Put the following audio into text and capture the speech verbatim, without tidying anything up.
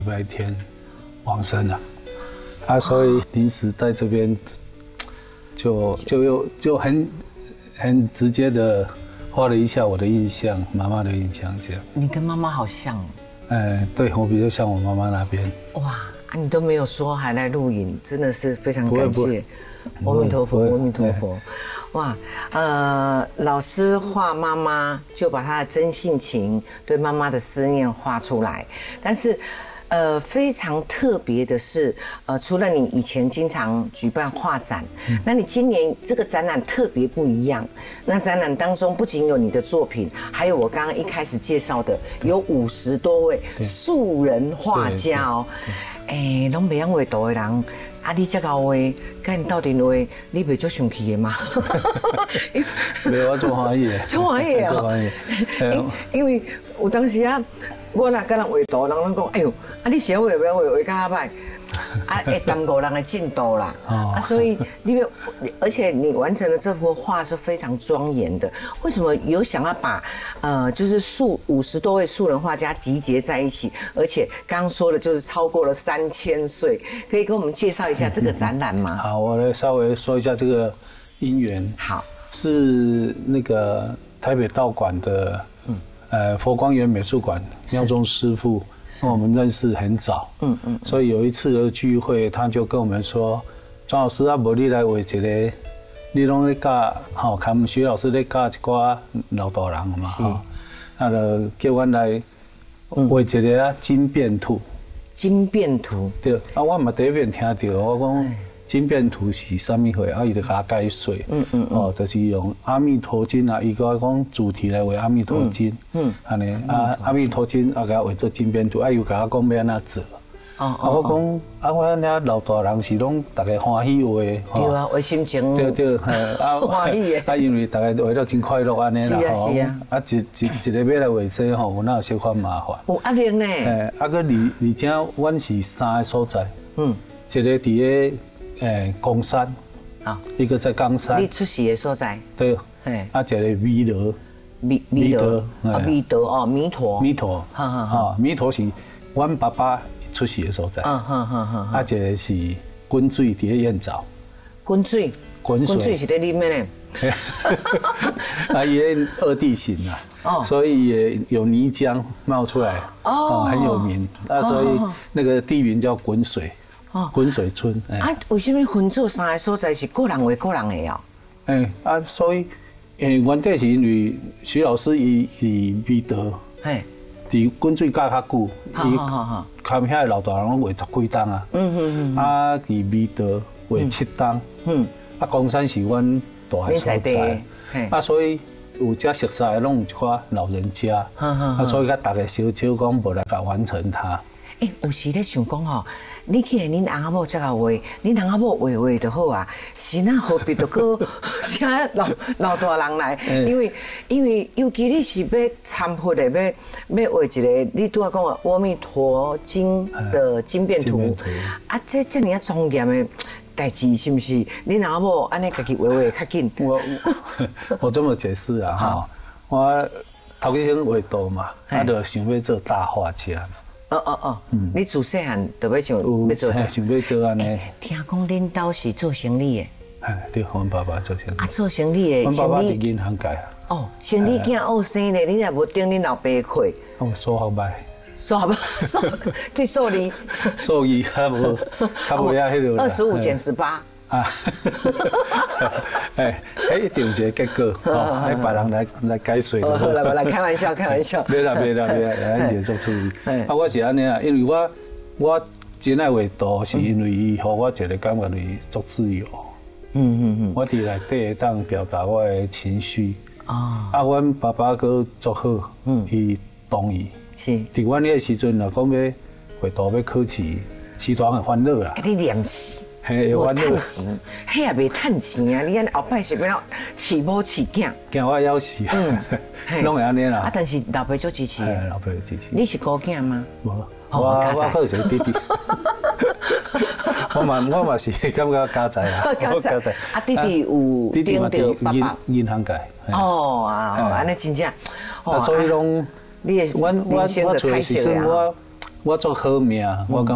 礼拜天往生了，啊，所以临时在这边就就又就很很直接的画了一下我的印象，妈妈的印象这样。 你跟妈妈好像。 呃，对我比较像我妈妈那边。 哇，啊，你都没有说还来录影，真的是非常感谢。阿弥陀佛，阿弥陀佛。哇，呃，老师画妈妈，就把他的真性情、对妈妈的思念画出来。但是，呃，非常特别的是，呃，除了你以前经常举办画展，嗯、那你今年这个展览特别不一样。那展览当中不仅有你的作品，还有我刚刚一开始介绍的，有五十多位素人画家哦。哎，拢袂晓画图的人。啊！你这个画，甲你到底画，你袂做生气的吗？ 没有，我做欢喜的， 做欢喜啊！ 做欢喜。 因因为有当时啊，我若甲人画图，人拢讲，哎呦，啊你写画不要画画较歹，啊会耽误人的进度啦。啊，所以你有，而且你完成的这幅画是非常庄严的。为什么有想要把呃，就是素五十多位素人画家集结在一起？而且刚刚说的就是超过了三千岁，可以跟我们介绍一下这个展览吗？ 好，我来稍微说一下这个因缘。 好， 是那个台北道馆的，嗯，呃，佛光园美术馆妙中师傅。跟我们认识很早，嗯嗯，所以有一次的聚会，他就跟我们说：“庄老师啊，无你来画一个，你拢咧教，吼，看徐老师咧教一寡老大人嘛，吼，那就叫阮来画一个啊金变图。 金变图， 对，啊，我嘛第一遍听到，我讲金变图是啥物货，啊，伊就甲我解说，嗯嗯，哦，就是用阿弥陀经啊，伊甲讲主题来画阿弥陀经，嗯，安尼啊，阿弥陀经啊，甲画做金变图，啊，又甲我讲要安怎做，哦，啊，我讲啊，我遐老大人是拢大家欢喜画， 对啊，画心情， 对对，啊，欢喜的，啊，因为大家画了真快乐安尼啦， 吼，是啊， 啊，一一一个要来画这吼，有哪有小可麻烦？ 有压力呢， 诶，啊，个而而且阮是三个所在，嗯，一个伫咧。诶，公山，啊，一个在冈山。 你出世的所在？ 对，哎，啊，一个弥陀， 弥弥陀，啊，弥陀哦，弥陀， 弥陀，哈哈哈，弥陀是阮爸爸出世的所在，嗯哼哼哼，啊，一个是滚水伫咧燕巢， 滚水， 滚水是咧里面呢， 啊，也二地形啊，哦，所以也有泥浆冒出来，哦，很有名，啊，所以那个地名叫滚水。哦，滚水村。 啊，为什么分做三个所在是个人画个人的哦？ 诶，啊，所以诶，原底是因为徐老师伊是弥陀，嘿，伫滚水教较久，伊看遐老大人拢画十几档啊，嗯嗯嗯，啊，伫弥陀画七档，嗯，啊，光山是阮大个所在，啊，所以有遮熟悉的拢有一寡老人家，啊，所以甲大家小小讲无来甲完成它。 诶，有时咧想讲吼。你既然恁翁仔某这个画，恁翁仔某画画就好啊，是那何必着搁请老老大人来？因为因为尤其你是要参佛的，要要画一个，你拄仔讲的《阿弥陀经》的经变图，啊，这这尔啊庄严的代志，是不是？恁翁仔某安尼家己画画较紧？ 我我这么解释啊哈，我头几先画图嘛，啊，就想要做大画家。 哦哦哦，嗯、你自细汉就要想要做， 想要做安尼。 听讲恁兜是做生意的， 哎，对，阮爸爸做生意。 啊，做生意的， 阮爸爸伫银行界啊。 哦，生意囝学生咧，你也无顶恁老爸的课。 我数学歹。 数学数对数理。 数理较无，较无遐迄个。 二十五减十八。啊， 哎，哎，一定有一个结果，哦，哎，别人来来解说。 好来来，开玩笑，开玩笑。 别啦，别啦，别啦，咱就做处理。啊，我是安尼啊，因为我我真爱画图，是因为伊互我一个感觉是足自由。嗯嗯嗯。我伫内底会当表达我的情绪。哦。啊，阮爸爸佫足好，嗯，伊同意。是。伫阮迄个时阵，若讲要画图要考试，时常会烦恼啦。 给你练习。 嘿， 无趁钱，迄也袂趁钱啊！你安后摆是变了饲某饲囝， 惊我要死，嗯，拢会安尼啦。 啊，但是老爸做支持的， 老爸支持。 你是高囝吗？ 无，我我靠一个弟弟。我嘛我嘛是感觉家财啊， 家财。啊，弟弟有弟弟嘛伫银银行界。 哦啊，安尼真正。 啊，所以拢， 你也我我我做的时阵我。 我做好命，我讲。